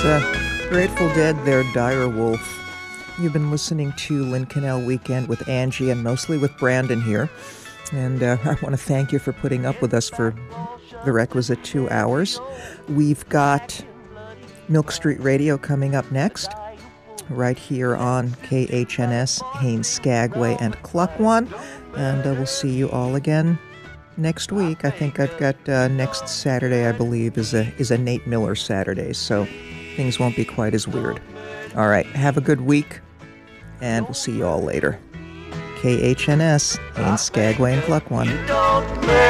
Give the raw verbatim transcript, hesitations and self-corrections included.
It's uh, Grateful Dead, their Dire Wolf. You've been listening to Lynn Canal Weekend with Angie and mostly with Brandon here. And uh, I want to thank you for putting up with us for the requisite two hours. We've got Milk Street Radio coming up next, right here on K H N S, Haines, Skagway, and Cluckwan. And uh, we'll see you all again next week. I think I've got uh, next Saturday, I believe, is a is a Nate Miller Saturday, so things won't be quite as weird. All right, have a good week, and we'll see you all later. K H N S, Haines, Skagway, and Cluckwan.